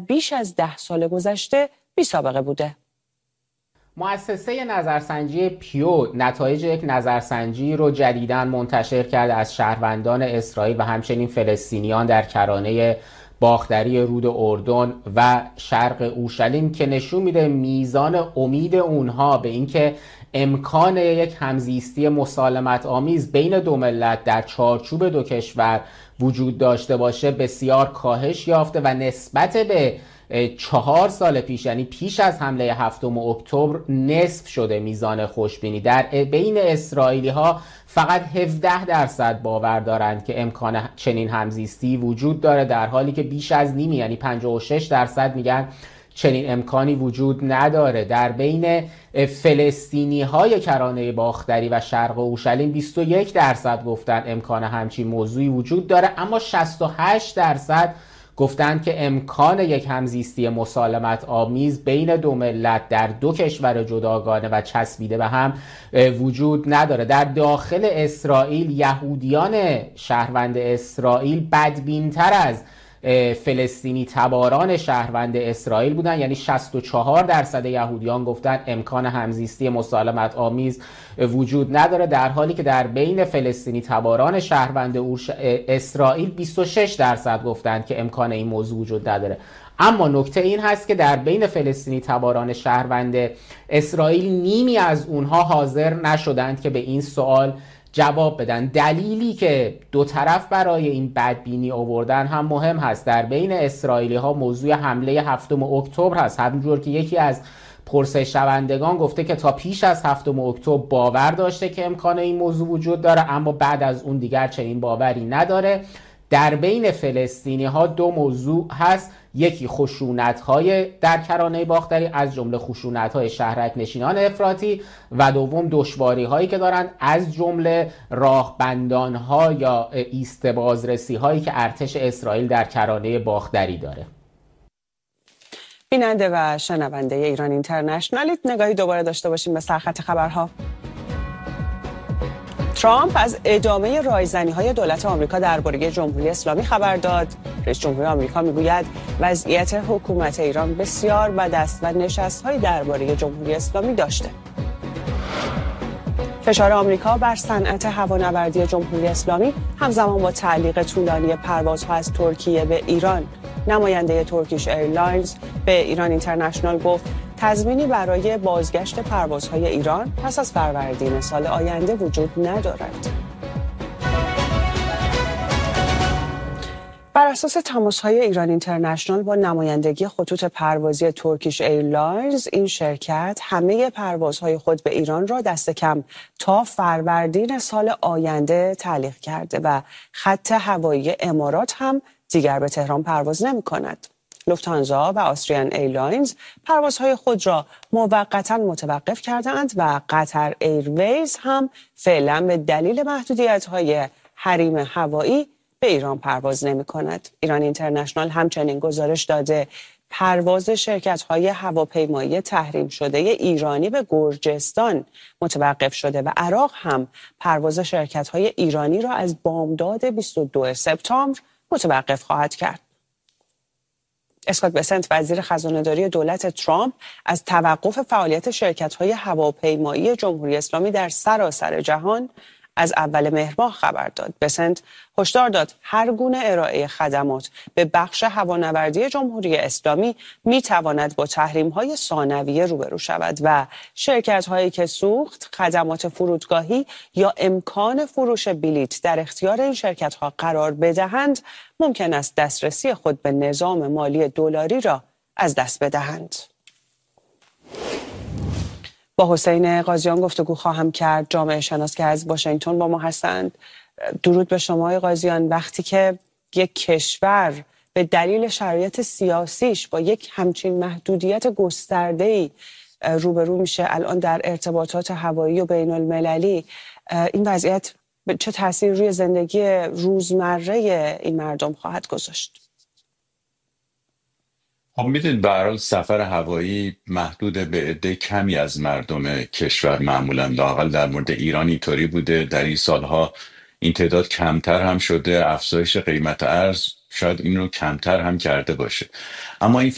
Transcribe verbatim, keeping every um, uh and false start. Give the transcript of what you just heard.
بیش از ده سال گذشته بی سابقه بوده. مؤسسه نظرسنجی پیو نتایج یک نظرسنجی رو جدیداً منتشر کرده از شهروندان اسرائیل و همچنین فلسطینیان در کرانه باختری رود اردن و شرق اورشلیم که نشون میده میزان امید اونها به اینکه امکان یک همزیستی مسالمت آمیز بین دو ملت در چارچوب دو کشور وجود داشته باشه بسیار کاهش یافته و نسبت به چهار سال پیش، یعنی پیش از حمله هفتم اکتبر، نصف شده میزان خوشبینی. در بین اسرائیلی ها فقط هفده درصد باور دارند که امکان چنین همزیستی وجود داره، در حالی که بیش از نیمی یعنی پنجاه و شش درصد میگن چنین امکانی وجود نداره. در بین فلسطینی های کرانه باختری و شرق اورشلیم بیست و یک درصد گفتن امکان همچین موضوعی وجود داره، اما شصت و هشت درصد گفتند که امکان یک همزیستی مسالمت آمیز بین دو ملت در دو کشور جداگانه و چسبیده به هم وجود نداره. در داخل اسرائیل یهودیان شهروند اسرائیل بدبین‌تر از فلسطینی تباران شهروند اسرائیل بودن، یعنی شصت و چهار درصد یهودیان گفتن امکان همزیستی مسالمت آمیز وجود نداره، در حالی که در بین فلسطینی تباران شهروند اسرائیل بیست و شش درصد گفتند که امکان این موضوع وجود نداره. اما نکته این هست که در بین فلسطینی تباران شهروند اسرائیل نیمی از اونها حاضر نشدند که به این سوال جواب بدن. دلیلی که دو طرف برای این بدبینی آوردن هم مهم هست. در بین اسرائیلی ها موضوع حمله هفتم اکتبر هست، همونجور که یکی از پرسش شوندگان گفته که تا پیش از هفتم اکتبر باور داشته که امکان این موضوع وجود داره، اما بعد از اون دیگر چنین باوری نداره. در بین فلسطینی ها دو موضوع هست، یکی خشونت های در کرانه باختری از جمله خشونت های شهرک نشینان افراطی و دوم دشواری هایی که دارند از جمله راهبندان ها یا ایست بازرسی هایی که ارتش اسرائیل در کرانه باختری داره. بیننده و شنونده ایران اینترنشنال، نگاهی دوباره داشته باشیم به سرخط خبرها. ترامپ از ادامه رایزنی‌های دولت آمریکا درباره جمهوری اسلامی خبر داد. رئیس جمهور آمریکا میگوید وضعیت حکومت ایران بسیار بد است و نشست‌های درباره جمهوری اسلامی داشته. فشار آمریکا بر صنعت هوانوردی جمهوری اسلامی همزمان با تعلیق طولانی پروازها از ترکیه به ایران. نماینده ترکیش ایرلاینز به ایران اینترنشنال گفت تضمینی برای بازگشت پروازهای ایران پس از فروردین سال آینده وجود ندارد. بر اساس تماس‌های ایران اینترنشنال با نمایندگی خطوط پروازی ترکیش ایرلاینز، این شرکت همه پروازهای خود به ایران را دست کم تا فروردین سال آینده تعلیق کرده و خط هوایی امارات هم دیگر به تهران پرواز نمی‌کند. لوفتانزا و آستریان ایرلاینز پروازهای خود را موقتا متوقف کردند و قطر ایرویز هم فعلا به دلیل محدودیت‌های حریم هوایی به ایران پرواز نمی‌کند. ایران اینترنشنال همچنین گزارش داده پرواز شرکت‌های هواپیمایی تحریم شده ایرانی به گرجستان متوقف شده و عراق هم پرواز شرکت‌های ایرانی را از بامداد بیست و دوم سپتامبر متوقف خواهد کرد. اسکات بسنت وزیر خزانه‌داری دولت ترامپ از توقف فعالیت شرکت‌های هواپیمایی جمهوری اسلامی در سراسر جهان از اول مهر ماه خبر داد. بسنت هشدار داد هر گونه ارائه خدمات به بخش هوانوردی جمهوری اسلامی می‌تواند با تحریم‌های ثانویه روبرو شود و شرکت‌هایی که سوخت، خدمات فرودگاهی یا امکان فروش بلیط در اختیار این شرکت‌ها قرار بدهند، ممکن است دسترسی خود به نظام مالی دلاری را از دست بدهند. با حسین قاضیان گفتگو خواهم کرد، جامعه شناس که از واشنگتن با ما هستند. درود به شما قاضیان. وقتی که یک کشور به دلیل شرایط سیاسیش با یک همچین محدودیت گسترده‌ای روبرو میشه الان در ارتباطات هوایی و بین المللی، این وضعیت چه تأثیر روی زندگی روزمره این مردم خواهد گذاشت؟ خب میدونید به هر حال سفر هوایی محدود به عده کمی از مردم کشور معمولا، لااقل در مورد ایران اینطوری بوده. در این سالها این تعداد کمتر هم شده، افزایش قیمت ارز شاید این رو کمتر هم کرده باشه. اما این